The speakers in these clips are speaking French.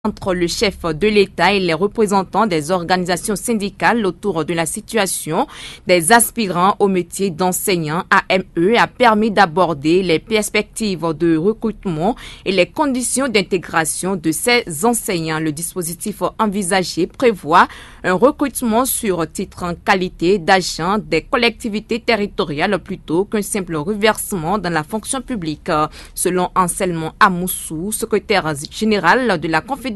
entre le chef de l'État et les représentants des organisations syndicales autour de la situation des aspirants au métier d'enseignant AME a permis d'aborder les perspectives de recrutement et les conditions d'intégration de ces enseignants. Le dispositif envisagé prévoit un recrutement sur titre en qualité d'agent des collectivités territoriales plutôt qu'un simple reversement dans la fonction publique. Selon Anselme Amoussou, secrétaire général de la Confédération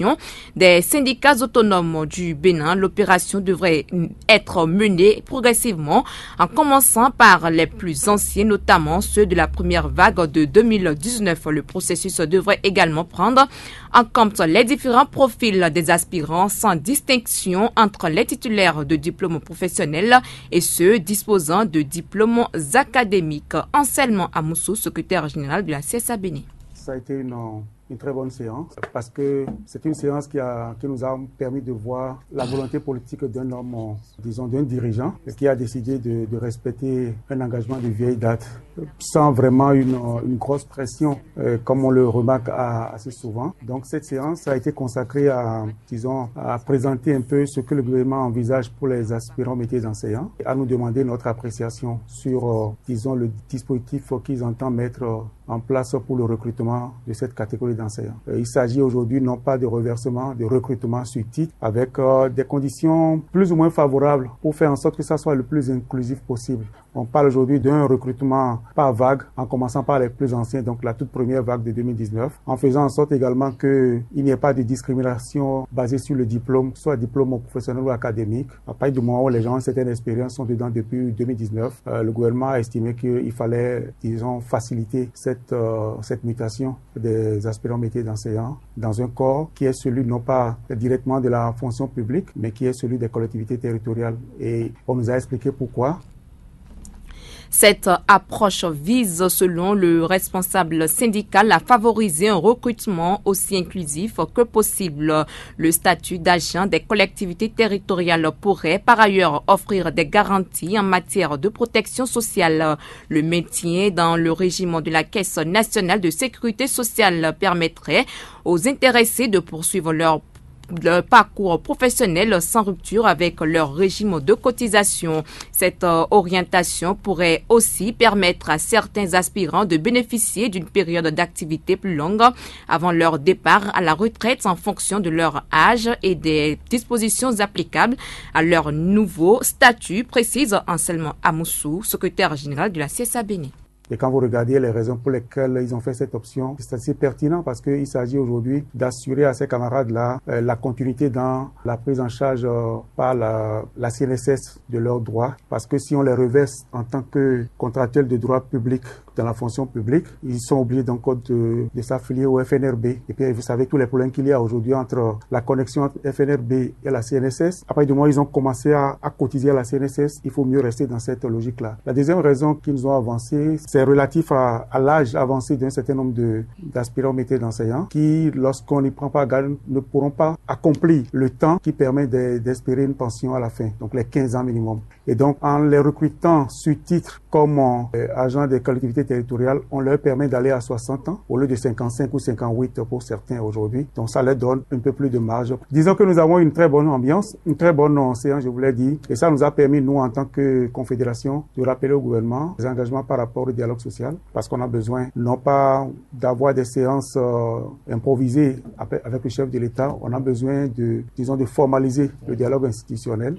des syndicats autonomes du Bénin, l'opération devrait être menée progressivement en commençant par les plus anciens, notamment ceux de la première vague de 2019. Le processus devrait également prendre en compte les différents profils des aspirants sans distinction entre les titulaires de diplômes professionnels et ceux disposant de diplômes académiques. Anselme Amoussou, secrétaire général de la CSA Bénin. Ça a été une très bonne séance parce que c'est une séance qui nous a permis de voir la volonté politique d'un homme, disons d'un dirigeant qui a décidé de respecter un engagement de vieille date sans vraiment une grosse pression comme on le remarque assez souvent. Donc cette séance a été consacrée à présenter un peu ce que le gouvernement envisage pour les aspirants métiers d'enseignants et à nous demander notre appréciation sur le dispositif qu'ils entendent mettre en place pour le recrutement de cette catégorie d'enseignants. Il s'agit aujourd'hui non pas de reversement, de recrutement sur titre avec des conditions plus ou moins favorables pour faire en sorte que ça soit le plus inclusif possible. On parle aujourd'hui d'un recrutement par vague, en commençant par les plus anciens, donc la toute première vague de 2019, en faisant en sorte également qu'il n'y ait pas de discrimination basée sur le diplôme, soit diplôme professionnel ou académique. À partir du moment où les gens ont une certaine expérience, sont dedans depuis 2019, le gouvernement a estimé qu'il fallait, faciliter cette mutation des aspirants métiers d'enseignants dans un corps qui est celui non pas directement de la fonction publique, mais qui est celui des collectivités territoriales. Et on nous a expliqué pourquoi. Cette approche vise, selon le responsable syndical, à favoriser un recrutement aussi inclusif que possible. Le statut d'agent des collectivités territoriales pourrait par ailleurs offrir des garanties en matière de protection sociale. Le maintien dans le régime de la Caisse nationale de sécurité sociale permettrait aux intéressés de poursuivre leur parcours professionnel sans rupture avec leur régime de cotisation. Cette orientation pourrait aussi permettre à certains aspirants de bénéficier d'une période d'activité plus longue avant leur départ à la retraite en fonction de leur âge et des dispositions applicables à leur nouveau statut, précise Anselme Amoussou, secrétaire général de la CSA Bénin. Et quand vous regardez les raisons pour lesquelles ils ont fait cette option, c'est assez pertinent parce qu'il s'agit aujourd'hui d'assurer à ces camarades-là la continuité dans la prise en charge par la CNSS de leurs droits. Parce que si on les reverse en tant que contractuels de droit public dans la fonction publique, ils sont obligés donc de s'affilier au FNRB. Et puis vous savez tous les problèmes qu'il y a aujourd'hui entre la connexion entre FNRB et la CNSS. Après du moment ils ont commencé à cotiser à la CNSS, il faut mieux rester dans cette logique-là. La deuxième raison qu'ils nous ont avancée, c'est relatif à l'âge avancé d'un certain nombre d'aspirants au métier d'enseignant qui, lorsqu'on n'y prend pas garde, ne pourront pas accomplir le temps qui permet d'espérer une pension à la fin, donc les 15 ans minimum. Et donc, en les recrutant sur titre comme agents des collectivités territoriales, on leur permet d'aller à 60 ans au lieu de 55 ou 58 pour certains aujourd'hui. Donc, ça leur donne un peu plus de marge. Disons que nous avons une très bonne ambiance, une très bonne séance, je vous l'ai dit. Et ça nous a permis, nous, en tant que confédération, de rappeler au gouvernement les engagements par rapport au dialogue social, parce qu'on a besoin non pas d'avoir des séances improvisées avec le chef de l'État, on a besoin de formaliser le dialogue institutionnel.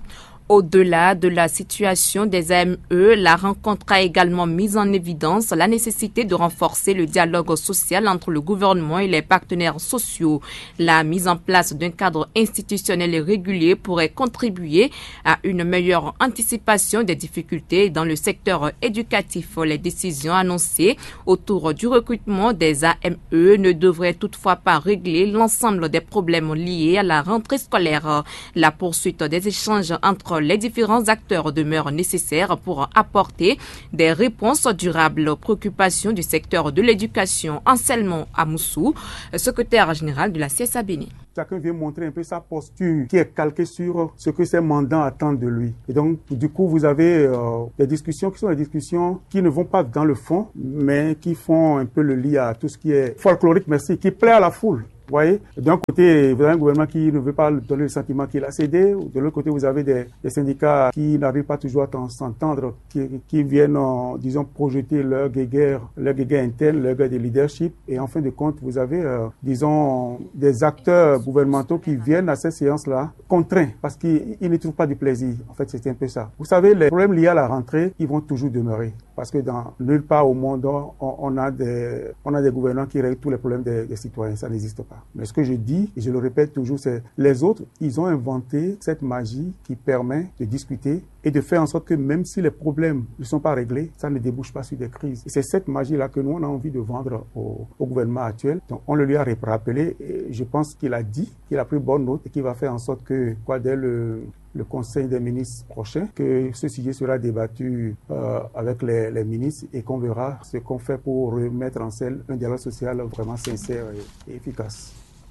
Au-delà de la situation des AME, la rencontre a également mis en évidence la nécessité de renforcer le dialogue social entre le gouvernement et les partenaires sociaux. La mise en place d'un cadre institutionnel et régulier pourrait contribuer à une meilleure anticipation des difficultés dans le secteur éducatif. Les décisions annoncées autour du recrutement des AME ne devraient toutefois pas régler l'ensemble des problèmes liés à la rentrée scolaire. La poursuite des échanges entre les différents acteurs demeurent nécessaires pour apporter des réponses durables aux préoccupations du secteur de l'éducation. Anselme Amoussou, secrétaire général de la CSA Bénin. chacun vient montrer un peu sa posture qui est calquée sur ce que ses mandants attendent de lui. Et donc, du coup, vous avez des discussions qui sont des discussions qui ne vont pas dans le fond, mais qui font un peu le lit à tout ce qui est folklorique, merci, qui plaît à la foule. Vous voyez, d'un côté, vous avez un gouvernement qui ne veut pas donner le sentiment qu'il a cédé. De l'autre côté, vous avez des syndicats qui n'arrivent pas toujours à s'entendre, qui viennent, disons, projeter leur guéguerre interne, leur guerre de leadership. Et en fin de compte, vous avez, disons, des acteurs gouvernementaux qui viennent à ces séances-là contraints parce qu'ils ne trouvent pas du plaisir. En fait, c'est un peu ça. Vous savez, les problèmes liés à la rentrée, ils vont toujours demeurer. Parce que dans nulle part au monde, on a des gouvernants qui règlent tous les problèmes des citoyens. Ça n'existe pas. Mais ce que je dis, et je le répète toujours, c'est les autres, ils ont inventé cette magie qui permet de discuter et de faire en sorte que même si les problèmes ne sont pas réglés, ça ne débouche pas sur des crises. Et c'est cette magie-là que nous, on a envie de vendre au gouvernement actuel. Donc, on le lui a rappelé et je pense qu'il a dit, qu'il a pris bonne note et qu'il va faire en sorte que, dès le Conseil des ministres prochain, que ce sujet sera débattu avec les ministres et qu'on verra ce qu'on fait pour remettre en scène un dialogue social vraiment sincère et efficace.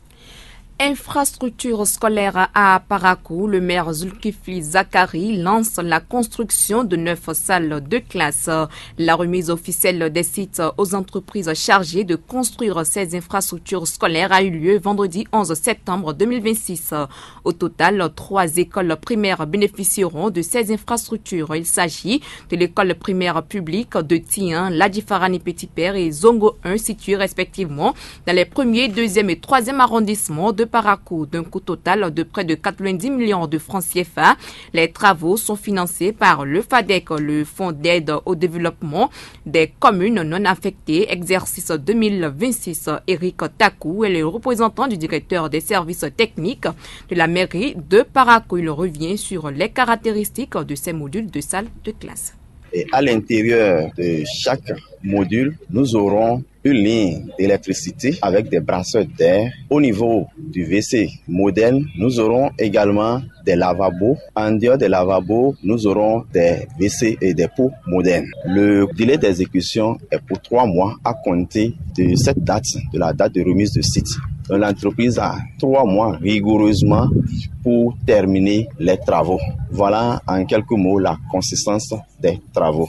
Infrastructure scolaire à Parakou, le maire Zulkifli Zakari lance la construction de 9 salles de classe. La remise officielle des sites aux entreprises chargées de construire ces infrastructures scolaires a eu lieu vendredi 11 septembre 2026. Au total, 3 écoles primaires bénéficieront de ces infrastructures. Il s'agit de l'école primaire publique de Tien, Ladjifarani Petit Père et Zongo 1 situés respectivement dans les 1er, 2e et 3e arrondissements de Parakou, d'un coût total de près de 90 millions de francs CFA. Les travaux sont financés par le FADEC, le Fonds d'aide au développement des communes non affectées, exercice 2026. Eric Takou est le représentant du directeur des services techniques de la mairie de Parakou. Il revient sur les caractéristiques de ces modules de salle de classe. Et à l'intérieur de chaque module, nous aurons une ligne d'électricité avec des brasseurs d'air. Au niveau du WC moderne, nous aurons également des lavabos. En dehors des lavabos, nous aurons des WC et des pots modernes. Le délai d'exécution est pour 3 mois à compter de cette date, de la date de remise de site. L'entreprise a 3 mois rigoureusement pour terminer les travaux. Voilà en quelques mots la consistance des travaux.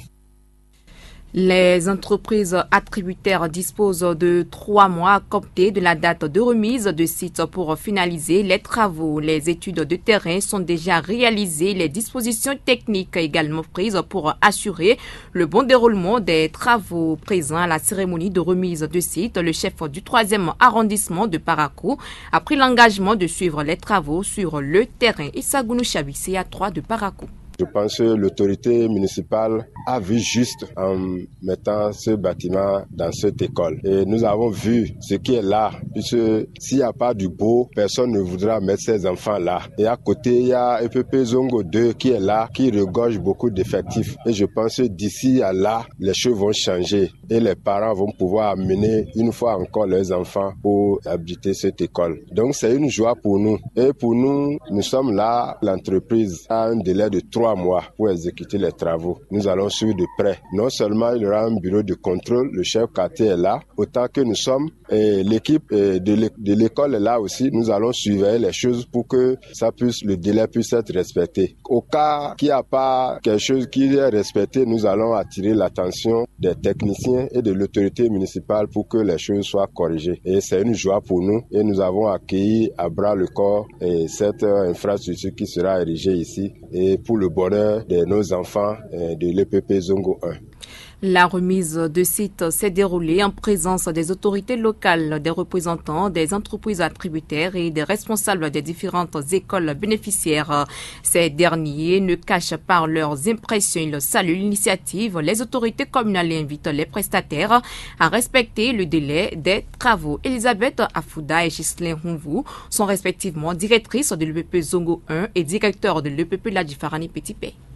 Les entreprises attributaires disposent de 3 mois à compter de la date de remise de site pour finaliser les travaux. Les études de terrain sont déjà réalisées. Les dispositions techniques également prises pour assurer le bon déroulement des travaux. Présent à la cérémonie de remise de site, le chef du 3e arrondissement de Parakou a pris l'engagement de suivre les travaux sur le terrain. Issa Gounou Chabissé à 3 de Parakou. Je pense que l'autorité municipale a vu juste en mettant ce bâtiment dans cette école. Et nous avons vu ce qui est là, puisque s'il n'y a pas du beau, personne ne voudra mettre ses enfants là. Et à côté, il y a EPP Zongo 2 qui est là, qui regorge beaucoup d'effectifs. Et je pense que d'ici à là, les choses vont changer. Et les parents vont pouvoir amener une fois encore leurs enfants pour habiter cette école. Donc c'est une joie pour nous. Et pour nous, nous sommes là, l'entreprise a un délai de 3 mois pour exécuter les travaux. Nous allons suivre de près. Non seulement il y aura un bureau de contrôle, le chef quartier est là, autant que nous sommes, et l'équipe de l'école est là aussi. Nous allons surveiller les choses pour que le délai puisse être respecté. Au cas qu'il n'y a pas quelque chose qui est respecté, nous allons attirer l'attention des techniciens et de l'autorité municipale pour que les choses soient corrigées. Et c'est une joie pour nous et nous avons accueilli à bras le corps cette infrastructure qui sera érigée ici et pour le bonheur de nos enfants de l'EPP Zongo 1. La remise de site s'est déroulée en présence des autorités locales, des représentants des entreprises attributaires et des responsables des différentes écoles bénéficiaires. Ces derniers ne cachent par leurs impressions. Ils saluent l'initiative. Les autorités communales invitent les prestataires à respecter le délai des travaux. Elisabeth Afouda et Ghislain Hunvou sont respectivement directrices de l'EPP Zongo 1 et directeurs de l'EPP Ladjifarani Petit Père.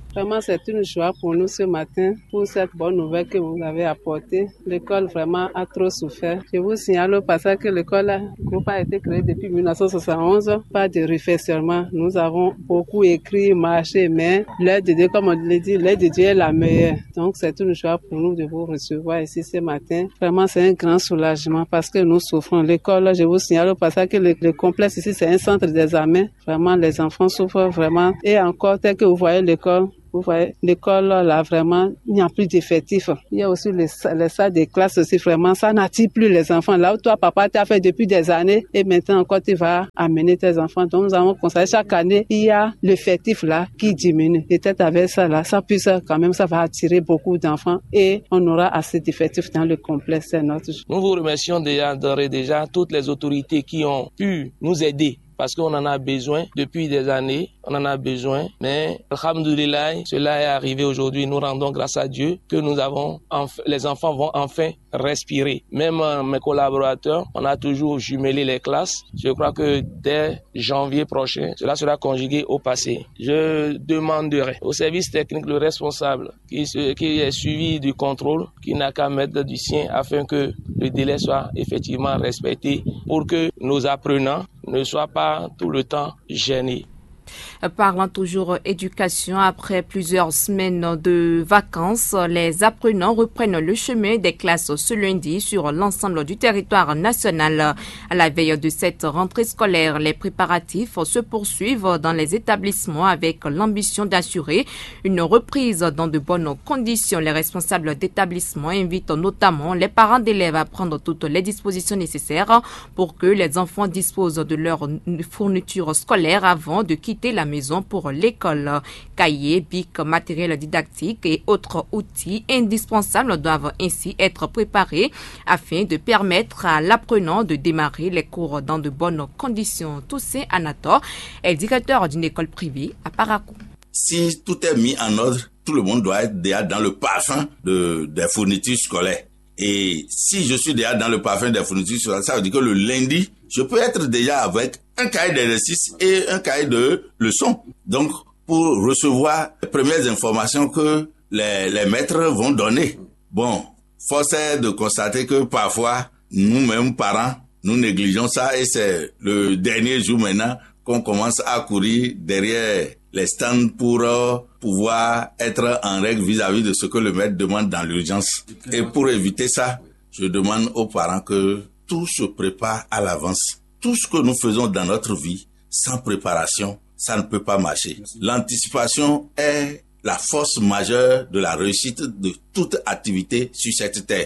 Vraiment, c'est une joie pour nous ce matin, pour cette bonne nouvelle que vous avez apportée. L'école vraiment a trop souffert. Je vous signale au passage que l'école a été créée depuis 1971, pas de réfectionnement. Nous avons beaucoup écrit, marché, mais l'aide de Dieu, comme on l'a dit, l'aide de Dieu est la meilleure. Donc, c'est une joie pour nous de vous recevoir ici ce matin. Vraiment, c'est un grand soulagement parce que nous souffrons. L'école, je vous signale au passage que le complexe ici, c'est un centre d'examen. Vraiment, les enfants souffrent vraiment. Et encore, tel que vous voyez l'école, vous voyez, l'école, là, vraiment, il n'y a plus d'effectifs. Il y a aussi les salles de classe aussi, vraiment, ça n'attire plus les enfants. Là où toi, papa, tu as fait depuis des années et maintenant encore, tu vas amener tes enfants. Donc, nous avons constaté chaque année, il y a l'effectif là qui diminue. Et peut-être avec ça, là, ça puisse quand même, ça va attirer beaucoup d'enfants et on aura assez d'effectifs dans le complexe. Nous vous remercions déjà toutes les autorités qui ont pu nous aider. Parce qu'on en a besoin depuis des années, on en a besoin. Mais, alhamdoulilah, cela est arrivé aujourd'hui. Nous rendons grâce à Dieu que les enfants vont enfin respirer. Même mes collaborateurs, on a toujours jumelé les classes. Je crois que dès janvier prochain, cela sera conjugué au passé. Je demanderai au service technique le responsable qui est suivi du contrôle, qui n'a qu'à mettre du sien afin que le délai soit effectivement respecté pour que nos apprenants ne soient pas tout le temps gênés. Parlant toujours éducation, après plusieurs semaines de vacances, les apprenants reprennent le chemin des classes ce lundi sur l'ensemble du territoire national. À la veille de cette rentrée scolaire, les préparatifs se poursuivent dans les établissements avec l'ambition d'assurer une reprise dans de bonnes conditions. Les responsables d'établissement invitent notamment les parents d'élèves à prendre toutes les dispositions nécessaires pour que les enfants disposent de leur fourniture scolaire avant de quitter la maison pour l'école. Cahiers, bics, matériel didactique et autres outils indispensables doivent ainsi être préparés afin de permettre à l'apprenant de démarrer les cours dans de bonnes conditions. Toussé Anator est directeur d'une école privée à Parakou. Si tout est mis en ordre, tout le monde doit être déjà dans le parfum des fournitures scolaires. Et si je suis déjà dans le parfum des fournitures scolaires, ça veut dire que le lundi, je peux être déjà avec un cahier d'exercice et un cahier de leçons. Donc, pour recevoir les premières informations que les maîtres vont donner. Bon, force est de constater que parfois, nous-mêmes, parents, nous négligeons ça et c'est le dernier jour maintenant qu'on commence à courir derrière les stands pour pouvoir être en règle vis-à-vis de ce que le maître demande dans l'urgence. Et pour éviter ça, je demande aux parents que tout se prépare à l'avance. Tout ce que nous faisons dans notre vie, sans préparation, ça ne peut pas marcher. L'anticipation est la force majeure de la réussite de toute activité sur cette terre.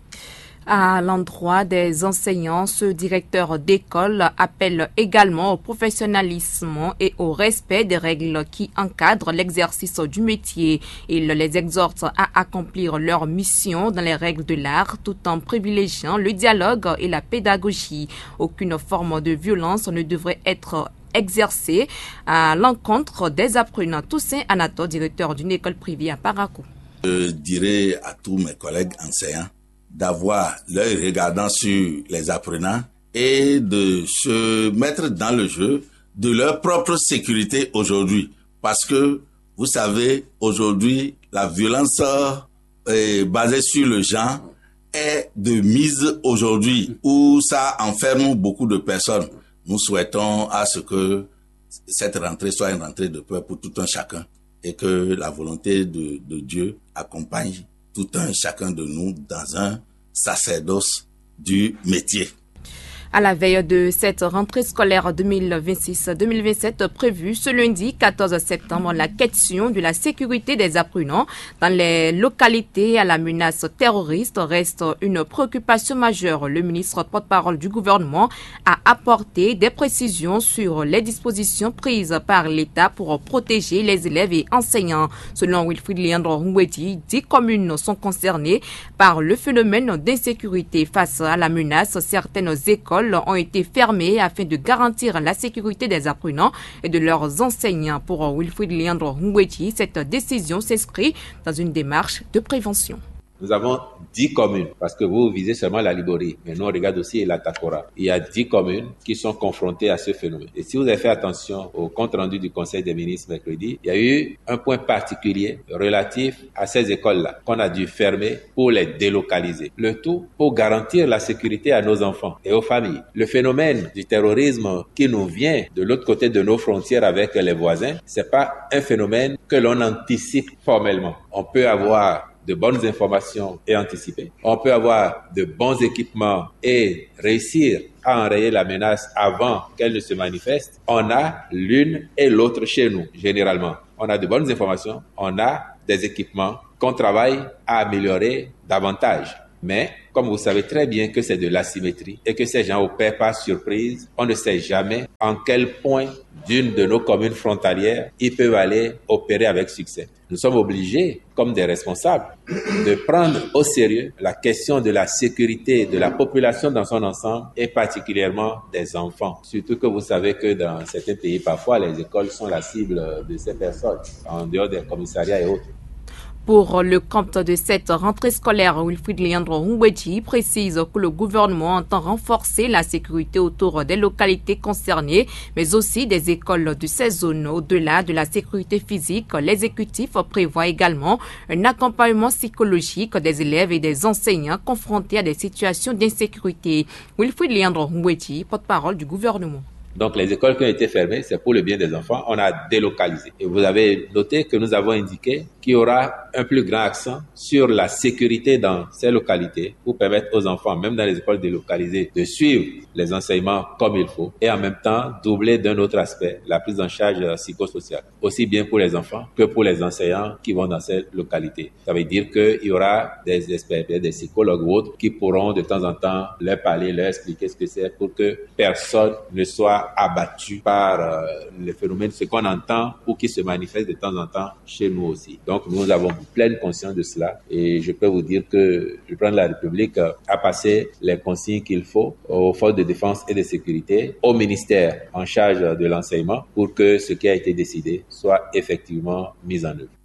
À l'endroit des enseignants, ce directeur d'école appelle également au professionnalisme et au respect des règles qui encadrent l'exercice du métier. Il les exhorte à accomplir leur mission dans les règles de l'art tout en privilégiant le dialogue et la pédagogie. Aucune forme de violence ne devrait être exercée à l'encontre des apprenants. Toussaint Anato, directeur d'une école privée à Parakou. Je dirais à tous mes collègues enseignants d'avoir l'œil regardant sur les apprenants et de se mettre dans le jeu de leur propre sécurité aujourd'hui. Parce que, vous savez, aujourd'hui, la violence basée sur le genre est de mise aujourd'hui, où ça enferme beaucoup de personnes. Nous souhaitons à ce que cette rentrée soit une rentrée de paix pour tout un chacun et que la volonté de Dieu accompagne tout un chacun de nous dans un sacerdoce du métier. À la veille de cette rentrée scolaire 2026-2027 prévue ce lundi 14 septembre, la question de la sécurité des apprenants dans les localités à la menace terroriste reste une préoccupation majeure. Le ministre porte-parole du gouvernement a apporté des précisions sur les dispositions prises par l'État pour protéger les élèves et enseignants. Selon Wilfried Leandro Ngwedi, 10 communes sont concernées par le phénomène d'insécurité. Face à la menace, certaines écoles ont été fermées afin de garantir la sécurité des apprenants et de leurs enseignants. Pour Wilfried Leandro Ngwedi, cette décision s'inscrit dans une démarche de prévention. Nous avons 10 communes, parce que vous visez seulement la Libori, mais nous on regarde aussi la Takora. Il y a 10 communes qui sont confrontées à ce phénomène. Et si vous avez fait attention au compte rendu du Conseil des ministres mercredi, il y a eu un point particulier relatif à ces écoles-là qu'on a dû fermer pour les délocaliser. Le tout pour garantir la sécurité à nos enfants et aux familles. Le phénomène du terrorisme qui nous vient de l'autre côté de nos frontières avec les voisins, c'est pas un phénomène que l'on anticipe formellement. On peut avoir de bonnes informations et anticiper. On peut avoir de bons équipements et réussir à enrayer la menace avant qu'elle ne se manifeste. On a l'une et l'autre chez nous, généralement. On a de bonnes informations, on a des équipements qu'on travaille à améliorer davantage. Mais, comme vous savez très bien que c'est de l'asymétrie et que ces gens opèrent par surprise, on ne sait jamais en quel point d'une de nos communes frontalières ils peuvent aller opérer avec succès. Nous sommes obligés, comme des responsables, de prendre au sérieux la question de la sécurité de la population dans son ensemble et particulièrement des enfants. Surtout que vous savez que dans certains pays, parfois, les écoles sont la cible de ces personnes, en dehors des commissariats et autres. Pour le compte de cette rentrée scolaire, Wilfried Leandro Ngweji précise que le gouvernement entend renforcer la sécurité autour des localités concernées, mais aussi des écoles de ces zones. Au-delà de la sécurité physique, l'exécutif prévoit également un accompagnement psychologique des élèves et des enseignants confrontés à des situations d'insécurité. Wilfried Leandro Ngweji, porte-parole du gouvernement. Donc, les écoles qui ont été fermées, c'est pour le bien des enfants. On a délocalisé. Et vous avez noté que nous avons indiqué qu'il y aura un plus grand accent sur la sécurité dans ces localités pour permettre aux enfants, même dans les écoles délocalisées, de suivre les enseignements comme il faut et en même temps doubler d'un autre aspect la prise en charge psychosociale, aussi bien pour les enfants que pour les enseignants qui vont dans ces localités. Ça veut dire qu'il y aura des experts, des psychologues ou autres qui pourront de temps en temps leur parler, leur expliquer ce que c'est pour que personne ne soit abattu par le phénomène, ce qu'on entend ou qui se manifeste de temps en temps chez nous aussi. Donc nous avons pleine conscience de cela et je peux vous dire que le président de la République a passé les consignes qu'il faut aux forces de défense et de sécurité, au ministère en charge de l'enseignement pour que ce qui a été décidé soit effectivement mis en œuvre.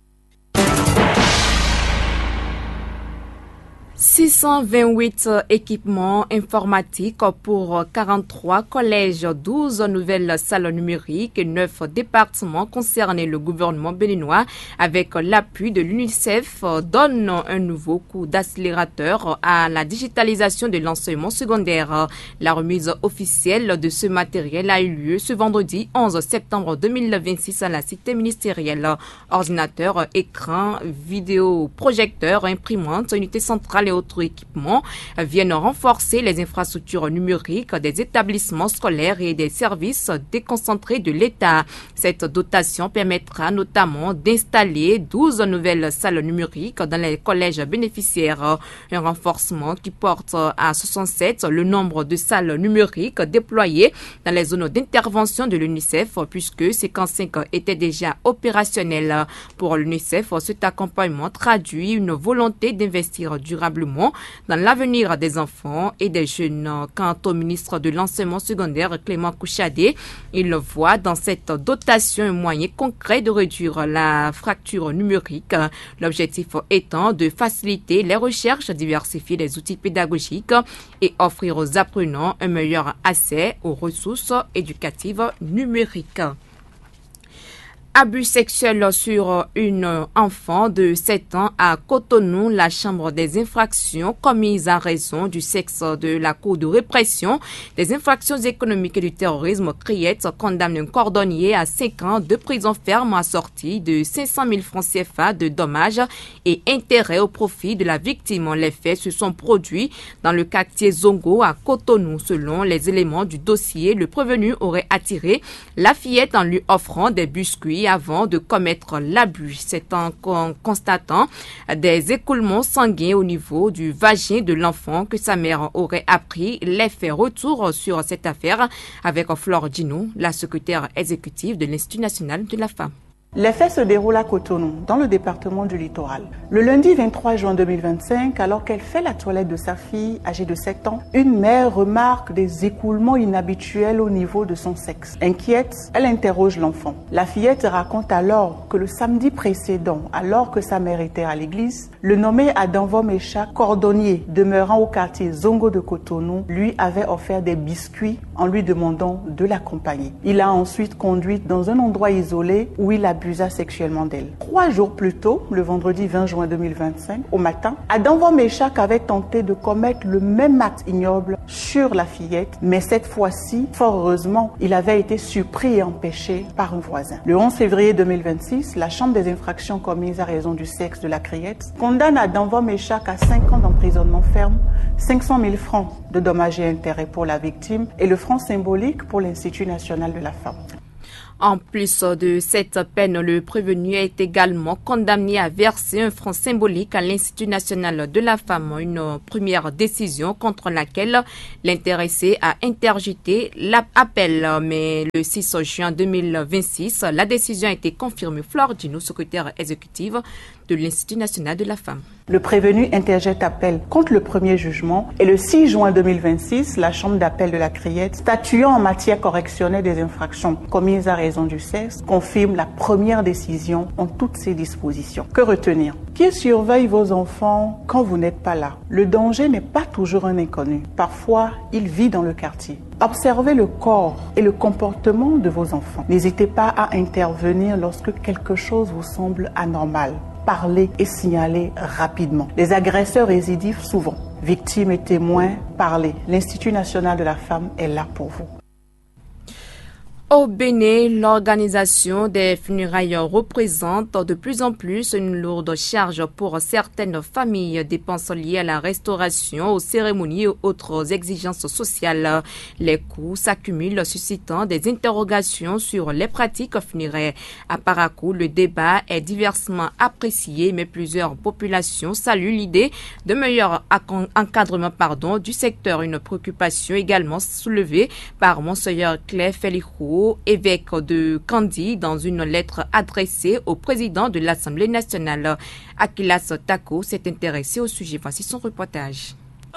628 équipements informatiques pour 43 collèges, 12 nouvelles salles numériques et 9 départements concernés. Le gouvernement béninois, avec l'appui de l'UNICEF, donne un nouveau coup d'accélérateur à la digitalisation de l'enseignement secondaire. La remise officielle de ce matériel a eu lieu ce vendredi 11 septembre 2026 à la cité ministérielle. Ordinateur, écran, vidéo, projecteur, imprimante, unité centrale et autres équipements viennent renforcer les infrastructures numériques des établissements scolaires et des services déconcentrés de l'État. Cette dotation permettra notamment d'installer 12 nouvelles salles numériques dans les collèges bénéficiaires. Un renforcement qui porte à 67 le nombre de salles numériques déployées dans les zones d'intervention de l'UNICEF puisque 55 étaient déjà opérationnels. Pour l'UNICEF, cet accompagnement traduit une volonté d'investir durablement dans l'avenir des enfants et des jeunes. Quant au ministre de l'enseignement secondaire, Clément Kouchadé, il voit dans cette dotation un moyen concret de réduire la fracture numérique. L'objectif étant de faciliter les recherches, diversifier les outils pédagogiques et offrir aux apprenants un meilleur accès aux ressources éducatives numériques. Abus sexuel sur une enfant de 7 ans à Cotonou, la chambre des infractions commises à raison du sexe de la Cour de répression des infractions économiques et du terrorisme Criette condamne un cordonnier à 5 ans de prison ferme assorti de 500 000 francs CFA de dommages et intérêts au profit de la victime. Les faits se sont produits dans le quartier Zongo à Cotonou. Selon les éléments du dossier, le prévenu aurait attiré la fillette en lui offrant des biscuits avant de commettre l'abus. C'est en constatant des écoulements sanguins au niveau du vagin de l'enfant que sa mère aurait appris les faits. Retour sur cette affaire avec Flore Dino, la secrétaire exécutive de l'Institut national de la femme. Les faits se déroulent à Cotonou, dans le département du Littoral. Le lundi 23 juin 2025, alors qu'elle fait la toilette de sa fille, âgée de 7 ans, une mère remarque des écoulements inhabituels au niveau de son sexe. Inquiète, elle interroge l'enfant. La fillette raconte alors que le samedi précédent, alors que sa mère était à l'église, le nommé Adanvo Mecha, cordonnier demeurant au quartier Zongo de Cotonou, lui avait offert des biscuits en lui demandant de l'accompagner. Il l'a ensuite conduite dans un endroit isolé où il abusa sexuellement d'elle. 3 jours plus tôt, le vendredi 20 juin 2025, au matin, Adanvo Meshak avait tenté de commettre le même acte ignoble sur la fillette, mais cette fois-ci, fort heureusement, il avait été surpris et empêché par un voisin. Le 11 février 2026, la Chambre des infractions commises à raison du sexe de la criette condamne Adanvo Meshak à 5 ans d'emprisonnement ferme, 500 000 francs de dommages et intérêts pour la victime et le franc symbolique pour l'Institut national de la femme. En plus de cette peine, le prévenu est également condamné à verser un franc symbolique à l'Institut national de la femme, une première décision contre laquelle l'intéressé a interjeté l'appel. Mais le 6 juin 2026, la décision a été confirmée. Flore Dino, secrétaire exécutive de l'Institut national de la femme. Le prévenu interjette appel contre le premier jugement et le 6 juin 2026, la Chambre d'appel de la Criette, statuant en matière correctionnelle des infractions commises à raison du sexe, confirme la première décision en toutes ses dispositions. Que retenir? Qui surveille vos enfants quand vous n'êtes pas là? Le danger n'est pas toujours un inconnu. Parfois, il vit dans le quartier. Observez le corps et le comportement de vos enfants. N'hésitez pas à intervenir lorsque quelque chose vous semble anormal. Parler et signaler rapidement. Les agresseurs récidivent souvent. Victimes et témoins, parlez. L'Institut national de la femme est là pour vous. Au Bénin, l'organisation des funérailles représente de plus en plus une lourde charge pour certaines familles. Dépenses liées à la restauration, aux cérémonies et autres exigences sociales. Les coûts s'accumulent, suscitant des interrogations sur les pratiques funéraires. À Parakou, le débat est diversement apprécié, mais plusieurs populations saluent l'idée de meilleur encadrement du secteur. Une préoccupation également soulevée par Monseigneur Claire Felichou, évêque de Kandi, dans une lettre adressée au président de l'Assemblée nationale. Akilas Tako s'est intéressé au sujet. Voici son reportage.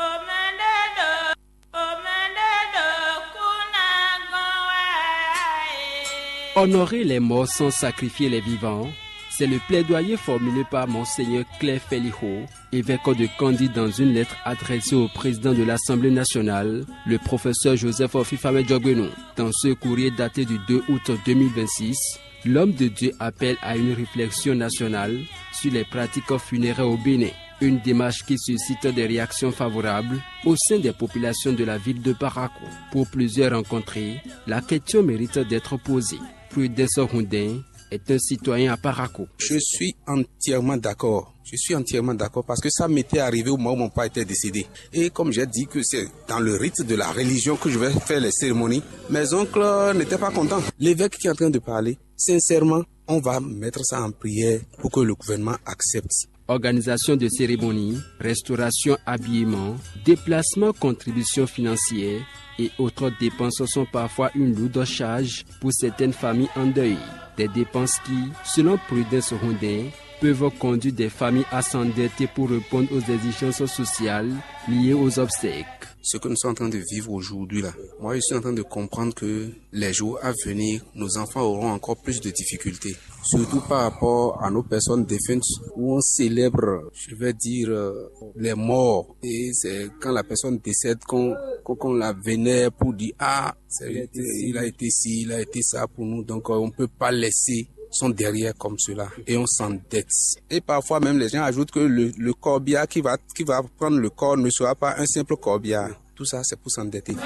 Honorer les morts sans sacrifier les vivants, c'est le plaidoyer formulé par Monseigneur Claire Felichou, évêque de Kandi, dans une lettre adressée au président de l'Assemblée nationale, le professeur Joseph Ofifame Djogbenou. Dans ce courrier daté du 2 août 2026, l'homme de Dieu appelle à une réflexion nationale sur les pratiques funéraires au Bénin. Une démarche qui suscite des réactions favorables au sein des populations de la ville de Parakou. Pour plusieurs rencontrés, la question mérite d'être posée. Prudence Houndin est un citoyen à Parakou. Je suis entièrement d'accord. Parce que ça m'était arrivé au moment où mon père était décédé. Et comme j'ai dit que c'est dans le rite de la religion que je vais faire les cérémonies, mes oncles n'étaient pas contents. L'évêque qui est en train de parler, sincèrement, on va mettre ça en prière pour que le gouvernement accepte. Organisation de cérémonies, restauration, habillement, déplacement, contributions financières et autres dépenses sont parfois une lourde charge pour certaines familles en deuil. Des dépenses qui, selon Prudence Houndin, peuvent conduire des familles à s'endetter pour répondre aux exigences sociales liées aux obsèques. Ce que nous sommes en train de vivre aujourd'hui là, moi je suis en train de comprendre que les jours à venir, nos enfants auront encore plus de difficultés. Surtout par rapport à nos personnes défuntes où on célèbre, je vais dire, les morts. Et c'est quand la personne décède qu'on la vénère pour dire « Ah, il a été ci, il a été ça pour nous. » Donc on ne peut pas laisser son derrière comme cela et on s'endette. Et parfois même les gens ajoutent que le corbillard qui va prendre le corps ne sera pas un simple corbillard. Tout ça c'est pour s'endetter.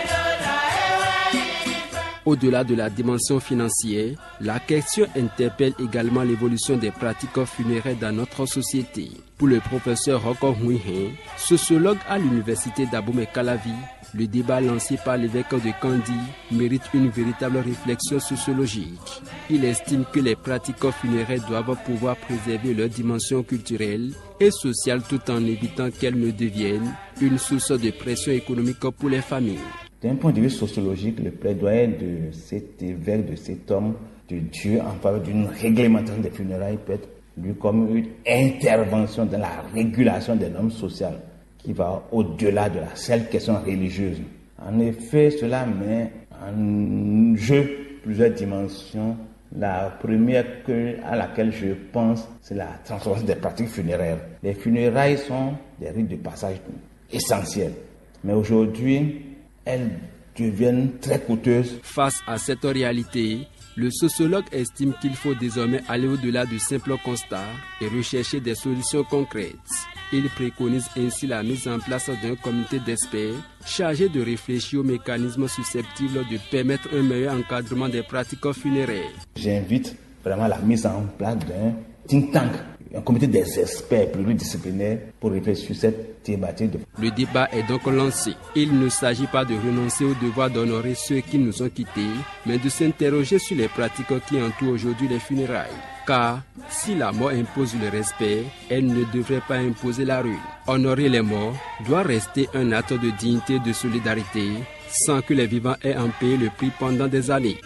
Au-delà de la dimension financière, la question interpelle également l'évolution des pratiques funéraires dans notre société. Pour le professeur Roko Huihen, sociologue à l'université d'Abomey-Calavi, le débat lancé par l'évêque de Kandi mérite une véritable réflexion sociologique. Il estime que les pratiques funéraires doivent pouvoir préserver leur dimension culturelle et sociale tout en évitant qu'elles ne deviennent une source de pression économique pour les familles. D'un point de vue sociologique, le plaidoyer de cet évêque, de cet homme de Dieu en faveur d'une réglementation des funérailles peut être vu comme une intervention dans la régulation des normes sociales qui va au-delà de la seule question religieuse. En effet, cela met en jeu plusieurs dimensions. La première à laquelle je pense, c'est la transformation des pratiques funéraires. Les funérailles sont des rites de passage essentiels, mais aujourd'hui, elles deviennent très coûteuses. Face à cette réalité, le sociologue estime qu'il faut désormais aller au-delà du simple constat et rechercher des solutions concrètes. Il préconise ainsi la mise en place d'un comité d'experts chargé de réfléchir aux mécanismes susceptibles de permettre un meilleur encadrement des pratiques funéraires. J'invite vraiment la mise en place d'un think tank, un comité des experts pluridisciplinaires pour réfléchir sur cette thématique. Le débat est donc lancé. Il ne s'agit pas de renoncer au devoir d'honorer ceux qui nous ont quittés, mais de s'interroger sur les pratiques qui entourent aujourd'hui les funérailles. Car si la mort impose le respect, elle ne devrait pas imposer la ruine. Honorer les morts doit rester un acte de dignité et de solidarité, sans que les vivants aient à en payer le prix pendant des années.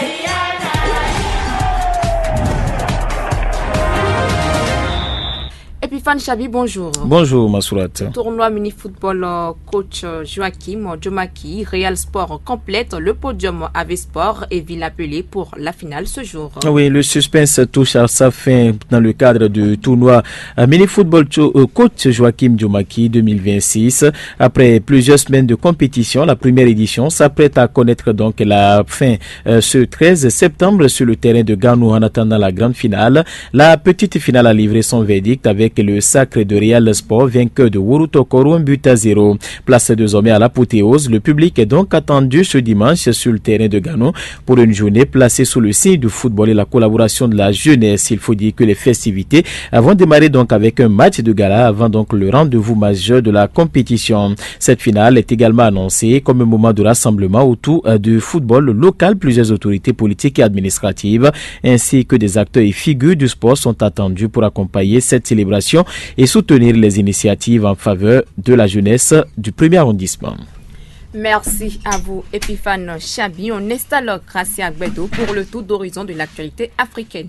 Epiphane Chabi, bonjour. Bonjour Masourat. Tournoi mini-football, coach Joachim Djomaki, Real Sport complète le podium AV Sport et ville appelée pour la finale ce jour. Oui, le suspense touche à sa fin dans le cadre du tournoi mini-football coach Joachim Djomaki 2026. Après plusieurs semaines de compétition, la première édition s'apprête à connaître donc la fin ce 13 septembre sur le terrain de Ganou en attendant la grande finale. La petite finale a livré son verdict avec le sacre de Real Sport, vainqueur de Wurutokoro, 1-0. Place désormais à l'apothéose. Le public est donc attendu ce dimanche sur le terrain de Gano pour une journée placée sous le signe du football et la collaboration de la jeunesse. Il faut dire que les festivités vont démarrer donc avec un match de gala avant donc le rendez-vous majeur de la compétition. Cette finale est également annoncée comme un moment de rassemblement autour du football local. Plusieurs autorités politiques et administratives ainsi que des acteurs et figures du sport sont attendus pour accompagner cette célébration et soutenir les initiatives en faveur de la jeunesse du premier arrondissement. Merci à vous, Epiphane Chabi. On installe Gracia Gbedo pour le tour d'horizon de l'actualité africaine.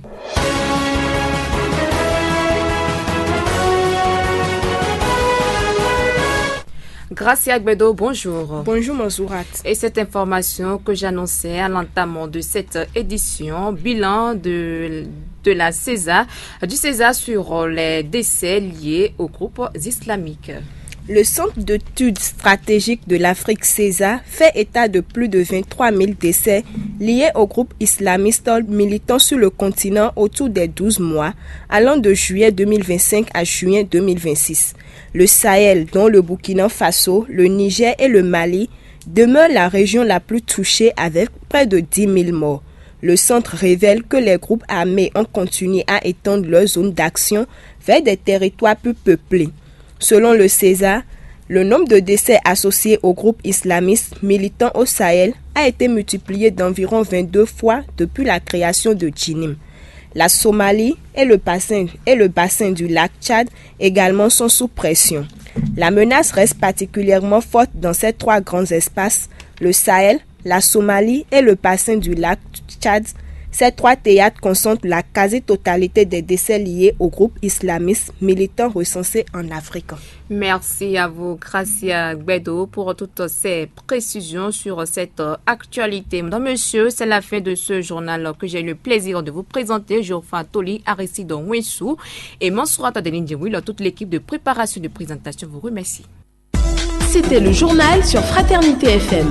Gracia Gbedo, bonjour. Bonjour Mansourat. Et cette information que j'annonçais à l'entame de cette édition, bilan du César sur les décès liés aux groupes islamiques. Le Centre d'études stratégiques de l'Afrique CESA fait état de plus de 23 000 décès liés aux groupes islamistes militant sur le continent autour des 12 mois, allant de juillet 2025 à juin 2026. Le Sahel, dont le Burkina Faso, le Niger et le Mali, demeure la région la plus touchée avec près de 10 000 morts. Le centre révèle que les groupes armés ont continué à étendre leur zone d'action vers des territoires plus peuplés. Selon le CESA, le nombre de décès associés aux groupes islamistes militants au Sahel a été multiplié d'environ 22 fois depuis la création de Djinim. La Somalie et le bassin du lac Tchad également sont sous pression. La menace reste particulièrement forte dans ces trois grands espaces, le Sahel, la Somalie et le bassin du lac Tchad. Ces trois théâtres concentrent la quasi-totalité des décès liés aux groupes islamistes militants recensés en Afrique. Merci à vous, Gracia Gbedo, pour toutes ces précisions sur cette actualité. Mesdames, Messieurs, c'est la fin de ce journal que j'ai eu le plaisir de vous présenter. Geoffroy Toli, Aristide Nwessou et Mansourat Adeline-Djewil. Toute l'équipe de préparation et de présentation vous remercie. C'était le journal sur Fraternité FM.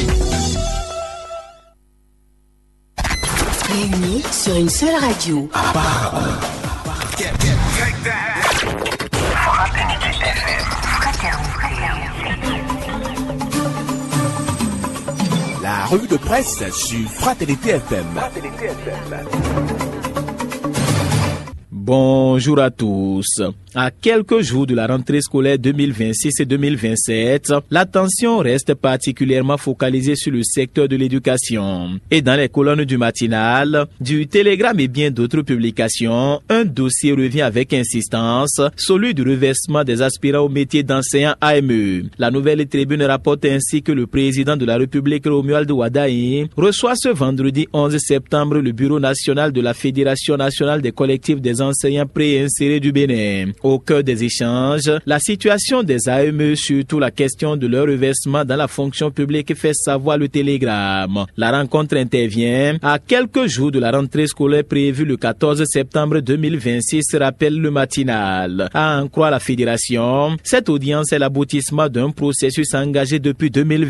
Réunis sur une seule radio. La revue de presse sur Fraternité FM. Bonjour à tous. À quelques jours de la rentrée scolaire 2026 et 2027, l'attention reste particulièrement focalisée sur le secteur de l'éducation. Et dans les colonnes du matinal, du Télégramme et bien d'autres publications, un dossier revient avec insistance, celui du reversement des aspirants au métier d'enseignant AME. La Nouvelle Tribune rapporte ainsi que le président de la République, Romuald Wadaye, reçoit ce vendredi 11 septembre le Bureau national de la Fédération nationale des collectifs des enseignants préinsérés du Bénin. Au cœur des échanges, la situation des AME, surtout la question de leur reversement dans la fonction publique, fait savoir le Télégramme. La rencontre intervient à quelques jours de la rentrée scolaire prévue le 14 septembre 2026, rappelle le matinal. À en croire la Fédération, cette audience est l'aboutissement d'un processus engagé depuis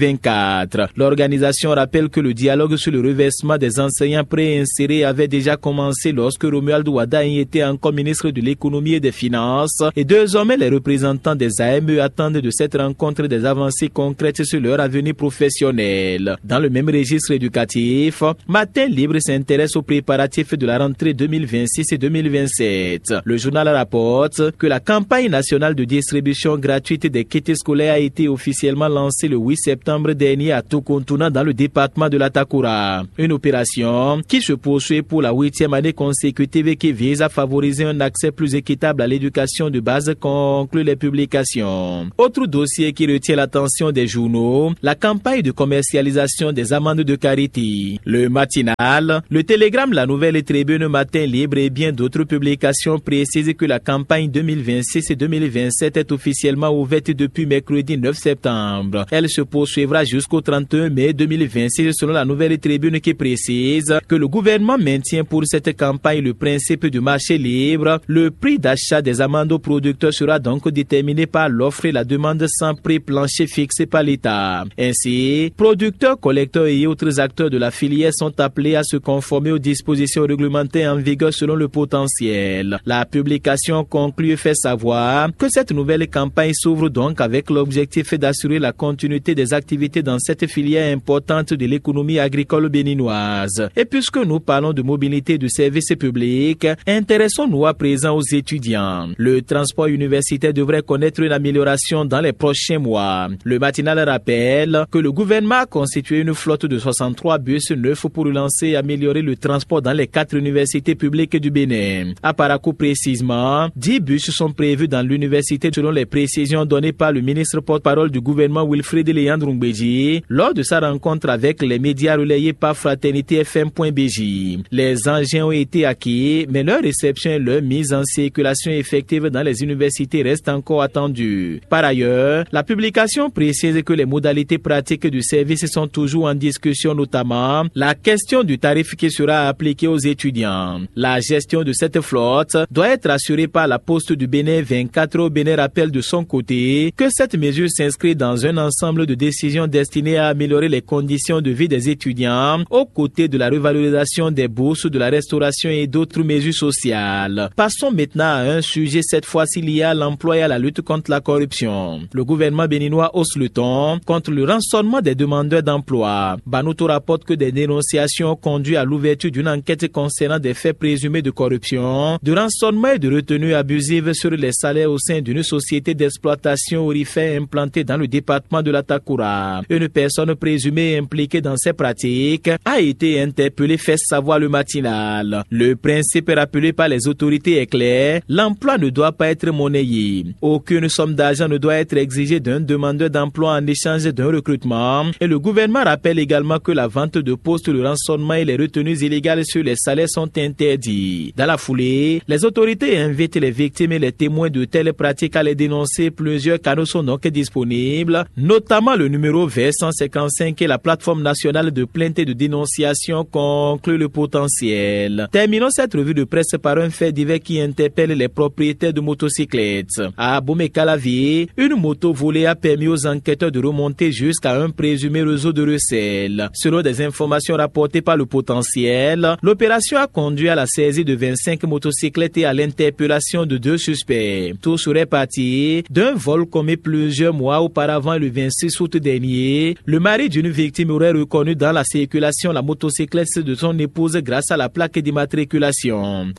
2024. L'organisation rappelle que le dialogue sur le reversement des enseignants préinsérés avait déjà commencé lorsque Romuald Wadaye était encore ministre de l'économie et des finances, et désormais les représentants des AME attendent de cette rencontre des avancées concrètes sur leur avenir professionnel. Dans le même registre éducatif, Matin Libre s'intéresse aux préparatifs de la rentrée 2026 et 2027. Le journal rapporte que la campagne nationale de distribution gratuite des kits scolaires a été officiellement lancée le 8 septembre dernier à Tokontuna dans le département de l'Atakura. Une opération qui se poursuit pour la 8e année consécutive et qui vise à favoriser un accès plus équitable à l'éducation de base, conclut les publications. Autre dossier qui retient l'attention des journaux, la campagne de commercialisation des amendes de karité. Le matinal, le Télégramme, la Nouvelle Tribune, Matin Libre et bien d'autres publications précisent que la campagne 2026 et 2027 est officiellement ouverte depuis mercredi 9 septembre. Elle se poursuivra jusqu'au 31 mai 2026 selon la Nouvelle Tribune qui précise que le gouvernement maintient pour cette campagne le principe du marché libre. Le prix d'achat des amendes aux producteurs sera donc déterminé par l'offre et la demande sans prix plancher fixé par l'État. Ainsi, producteurs, collecteurs et autres acteurs de la filière sont appelés à se conformer aux dispositions réglementaires en vigueur selon le potentiel. La publication conclut et fait savoir que cette nouvelle campagne s'ouvre donc avec l'objectif d'assurer la continuité des activités dans cette filière importante de l'économie agricole béninoise. Et puisque nous parlons de mobilité et de services publics, intéressons-nous à présent aux étudiants. Le transport universitaire devrait connaître une amélioration dans les prochains mois. Le matinal rappelle que le gouvernement a constitué une flotte de 63 bus neufs pour relancer et améliorer le transport dans les 4 universités publiques du Bénin. À Parakou précisément, 10 bus sont prévus dans l'université selon les précisions données par le ministre porte-parole du gouvernement Wilfried Léandre Ngbeji lors de sa rencontre avec les médias relayés par Fraternité FM.bj. Les engins ont été acquis, mais leur réception et leur mise en circulation effective dans les universités restent encore attendues. Par ailleurs, la publication précise que les modalités pratiques du service sont toujours en discussion, notamment la question du tarif qui sera appliqué aux étudiants. La gestion de cette flotte doit être assurée par la Poste du Bénin 24. Au Bénin rappelle de son côté que cette mesure s'inscrit dans un ensemble de décisions destinées à améliorer les conditions de vie des étudiants aux côtés de la revalorisation des bourses, de la restauration et d'autres mesures sociales. Passons maintenant à un sujet cette fois-ci lié à l'emploi et à la lutte contre la corruption. Le gouvernement béninois hausse le ton contre le rançonnement des demandeurs d'emploi. Banuto rapporte que des dénonciations ont conduit à l'ouverture d'une enquête concernant des faits présumés de corruption, de rançonnement et de retenue abusive sur les salaires au sein d'une société d'exploitation aurifère implantée dans le département de l'Atakura. Une personne présumée impliquée dans ces pratiques a été interpellée, fait savoir le matinal. Le principe rappelé par les autorités est clair, l'emploi ne doit pas être monnayé. Aucune somme d'argent ne doit être exigée d'un demandeur d'emploi en échange d'un recrutement. Et le gouvernement rappelle également que la vente de postes, le rançonnement et les retenues illégales sur les salaires sont interdits. Dans la foulée, les autorités invitent les victimes et les témoins de telles pratiques à les dénoncer. Plusieurs canaux sont donc disponibles, notamment le numéro vert 155 et la plateforme nationale de plainte et de dénonciation, conclut le potentiel. Terminons cette revue de presse par un fait divers qui interpelle les propriétaires de motocyclettes. À Bomé-Calavier, une moto volée a permis aux enquêteurs de remonter jusqu'à un présumé réseau de recel. Selon des informations rapportées par le potentiel, l'opération a conduit à la saisie de 25 motocyclettes et à l'interpellation de 2 suspects. Tout serait parti d'un vol commis plusieurs mois auparavant. Le 26 août dernier, le mari d'une victime aurait reconnu dans la circulation la motocyclette de son épouse grâce à la plaque d'immatriculation. Alerté,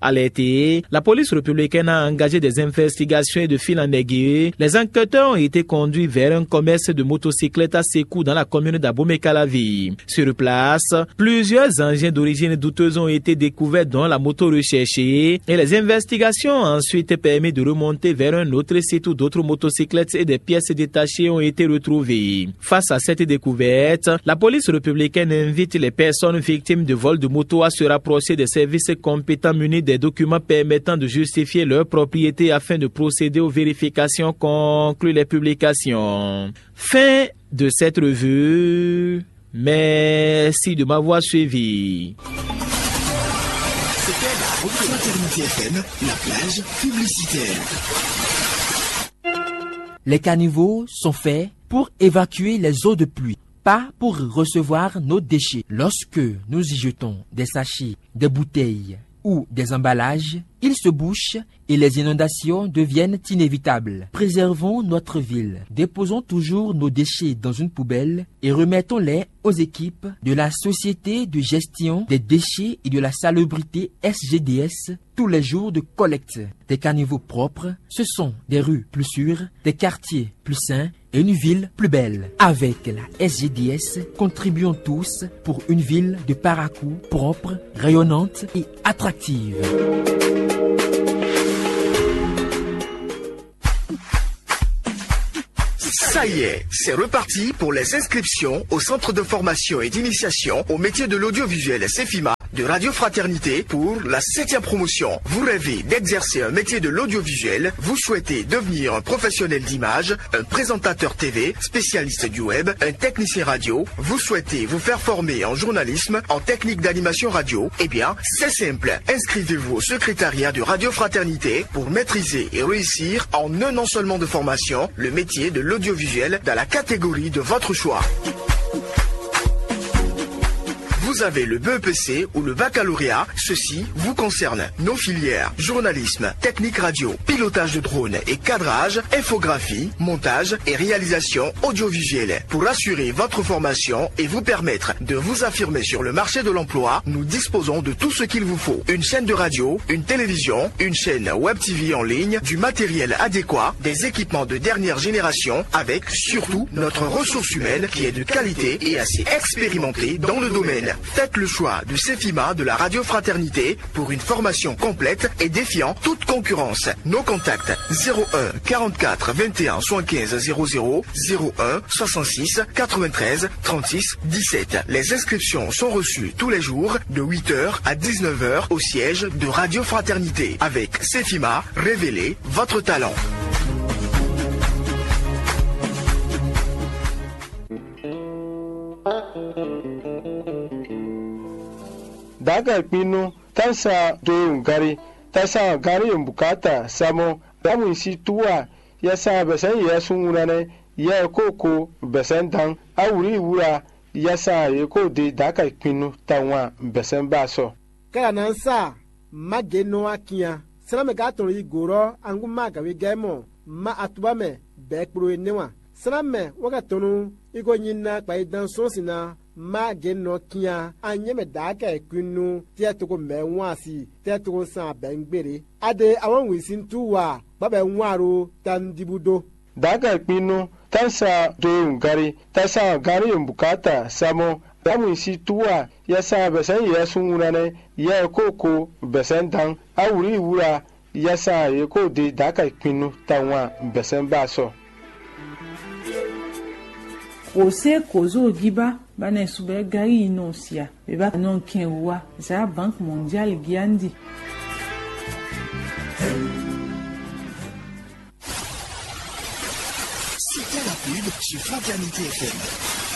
arrêtés. La police républicaine a engagé des investigations et de fil en aiguille. Les enquêteurs ont été conduits vers un commerce de motocyclettes à Sékou dans la commune d'Abomey-Calavi. Sur place, plusieurs engins d'origine douteuse ont été découverts dont la moto recherchée et les investigations ont ensuite permis de remonter vers un autre site où d'autres motocyclettes et des pièces détachées ont été retrouvées. Face à cette découverte, la police républicaine invite les personnes victimes de vol de moto à se rapprocher des services compétents munis des documents permettant de justifier leur propriété afin de procéder aux vérifications, concluent les publications. Fin de cette revue. Merci de m'avoir suivi. C'était la Fraternité FM, la plage publicitaire. Les caniveaux sont faits pour évacuer les eaux de pluie, pas pour recevoir nos déchets. Lorsque nous y jetons des sachets, des bouteilles ou des emballages, ils se bouchent et les inondations deviennent inévitables. Préservons notre ville. Déposons toujours nos déchets dans une poubelle et remettons-les aux équipes de la Société de gestion des déchets et de la salubrité SGDS tous les jours de collecte. Des caniveaux propres, ce sont des rues plus sûres, des quartiers plus sains et une ville plus belle. Avec la SGDS, contribuons tous pour une ville de Parakou propre, rayonnante et attractive. Ça y est, c'est reparti pour les inscriptions au centre de formation et d'initiation au métier de l'audiovisuel CEFIMA de Radio Fraternité pour la 7e promotion. Vous rêvez d'exercer un métier de l'audiovisuel, vous souhaitez devenir un professionnel d'image, un présentateur TV, spécialiste du web, un technicien radio, vous souhaitez vous faire former en journalisme, en technique d'animation radio, eh bien, c'est simple. Inscrivez-vous au secrétariat de Radio Fraternité pour maîtriser et réussir en un an seulement de formation le métier de l'audiovisuel dans la catégorie de votre choix. Vous avez le BEPC ou le baccalauréat, ceci vous concerne. Nos filières, journalisme, technique radio, pilotage de drone et cadrage, infographie, montage et réalisation audiovisuelle. Pour assurer votre formation et vous permettre de vous affirmer sur le marché de l'emploi, nous disposons de tout ce qu'il vous faut. Une chaîne de radio, une télévision, une chaîne web TV en ligne, du matériel adéquat, des équipements de dernière génération, avec surtout notre ressource humaine qui est de qualité et assez expérimentée dans le domaine. Faites le choix du CEFIMA de la Radio Fraternité pour une formation complète et défiant toute concurrence. Nos contacts 01 44 21 75 00 01 66 93 36 17. Les inscriptions sont reçues tous les jours de 8h à 19h au siège de Radio Fraternité. Avec CEFIMA, révélez votre talent. Daga pinu tasa do gari tasa gari bukata samo damun si tuwa yasa besan yesun unane ya koko besan dan awuri wura yasa yeko de daga pinu tanwa besan baso kala nan sa mageno akia sala ga to igoro angu maga we gemo ma atuba me be kpro enewa sala me waka tonu igo nyina pa idan so sina ma geno kia anyeme daga ekunu tia toko menwasi tia toko san bengbere ade awon wisin tuwa baba nwaro tandibudo daga ekunu tansa do gari tasa gari bukata samo damun si tuwa yasa besan yesun unane ya koko besan dan awuri wura yasa yeko de daga ekunu tanwa besan baso Ose kozo giba bana sube gari inosia beba non kenwa za Banque mondiale giandi. C'était la pub sur Fraternité FM.